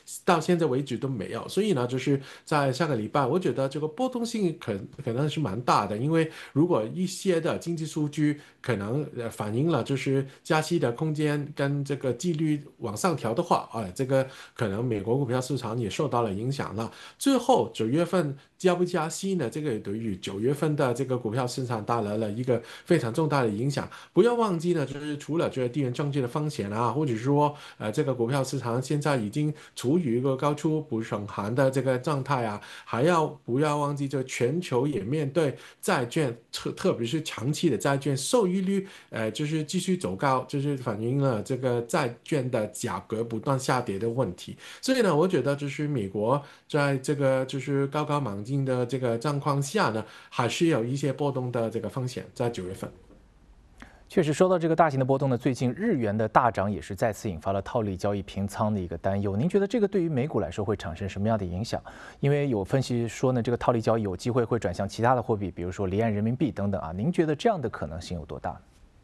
到现在为止都没有。所以呢，就是在下个礼拜，我觉得这个波动性可能是蛮大的，因为如果一些的经济数据可能反映了就是加息的空间跟这个纪律往上调的话，这个可能美国股票市场也受到了影响了。最后9月份加不加息呢？这个也对于9月份的这个股票市场带来了一个非常重大的影响。不要忘记呢，就是除了这个地缘政治的风险啊，或者说这个股票市场现在已经处于一个高处不胜寒的这个状态啊，还要不要忘记，这全球也面对债券，特别是长期的债券收益率，就是继续走高，就是反映了这个债券的价格不断下跌的问题。所以呢，我觉得就是美国在这个就是高高猛进的这个状况下呢，还是有一些波动的这个风险在9月份。 确实，说到这个大型的波动呢，最近日元的大涨也是再次引发了套利交易平仓的一个担忧。您觉得这个对于美股来说会产生什么样的影响？因为有分析说呢，这个套利交易有机会会转向其他的货币，比如说离岸人民币等等啊。您觉得这样的可能性有多大？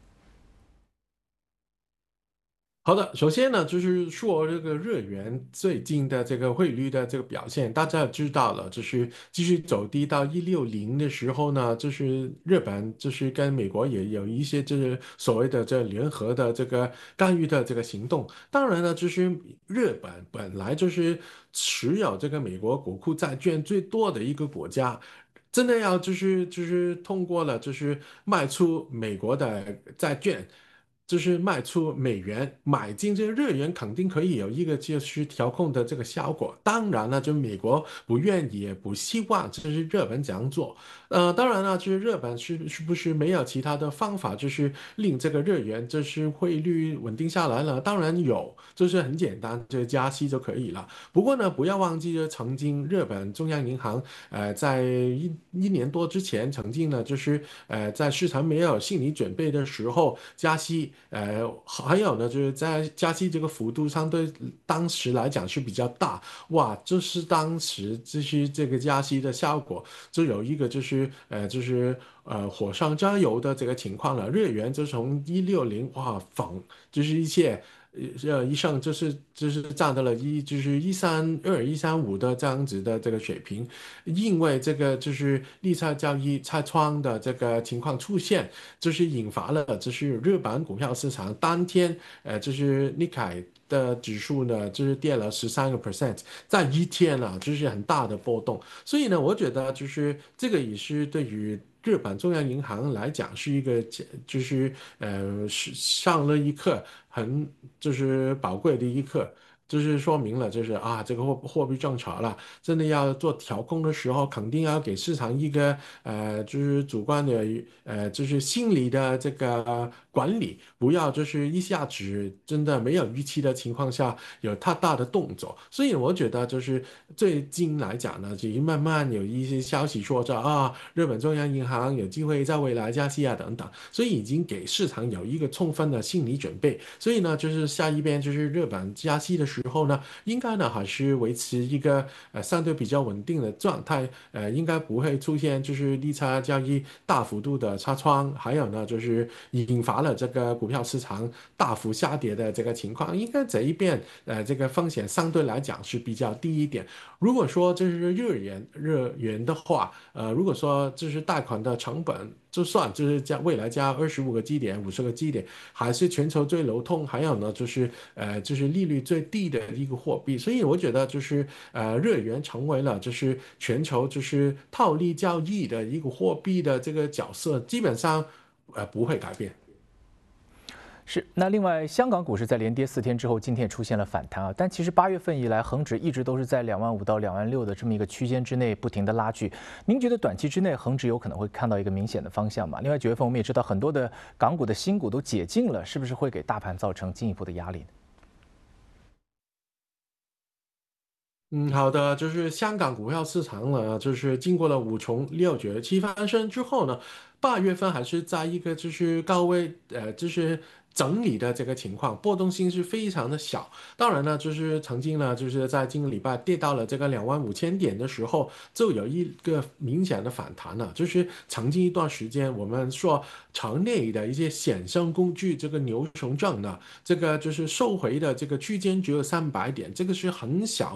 好的，首先呢，就是说这个日元最近的这个汇率的这个表现，大家也知道了，就是继续走低到160的时候呢，就是日本就是跟美国也有一些就是所谓的这联合的这个干预的这个行动。当然呢，就是日本本来就是持有这个美国国库债券最多的一个国家。真的要就是通过了，就是卖出美国的债券，就是卖出美元，买进这个日元，肯定可以有一个就是调控的这个效果。当然了，就美国不愿意也不希望就是日本这样做。当然了，就是日本是不是没有其他的方法，就是令这个日元就是汇率稳定下来了？当然有，就是很简单，就是加息就可以了。不过呢，不要忘记，就曾经日本中央银行在一年多之前，曾经呢，就是在市场没有心理准备的时候加息，还有呢，就是在加息这个幅度相对当时来讲是比较大，哇，就是当时就是这个加息的效果，就有一个火上加油的这个情况了，日元就从160哇就是一切。以上就是占到了就是132、135的这样子的这个水平，因为这个就是利差交易拆穿的这个情况出现，就是引发了就是日本股票市场当天就是尼凯的指数呢，就是跌了13%，在一天啊，就是很大的波动。所以呢，我觉得就是这个也是对于日本中央银行来讲是一个就是是上了一课很就是宝贵的一课。就是说明了，就是这个货币政策了，真的要做调控的时候，肯定要给市场一个就是主观的就是心理的这个管理，不要就是一下子真的没有预期的情况下有太大的动作。所以我觉得就是最近来讲呢，已经慢慢有一些消息说着日本中央银行有机会在未来加息啊等等，所以已经给市场有一个充分的心理准备。所以呢，就是下一边就是日本加息的时候呢，应该呢还是维持一个相对比较稳定的状态，应该不会出现就是利差交易大幅度的擦窗，还有呢就是引发了这个股票市场大幅下跌的这个情况，应该这一边这个风险相对来讲是比较低一点。如果说这是日元的话，如果说就是贷款的成本，就算就是未来加25个基点、50个基点，还是全球最流通，还有呢就是利率最低的一个货币，所以我觉得就是日元成为了就是全球就是套利交易的一个货币的这个角色，基本上不会改变。 是，那另外，香港股市在连跌4天之后，今天也出现了反弹啊。但其实8月份以来，恒指一直都是在25000到26000的这么一个区间之内不停的拉锯。您觉得短期之内恒指有可能会看到一个明显的方向吗？另外9月份我们也知道很多的港股的新股都解禁了，是不是会给大盘造成进一步的压力呢？ 嗯，好的，就是香港股票市场呢，就是经过了5重6绝7翻身之后呢，8月份还是在一个就是高位就是整理的这个情况，波动性是非常的小。当然呢，就是曾经呢，就是在今个礼拜跌到了这个25000点的时候，就有一个明显的反弹了。就是曾经一段时间，我们说场内的一些衍生工具，这个牛熊证呢，这个就是收回的这个区间只有300点，这个是很小。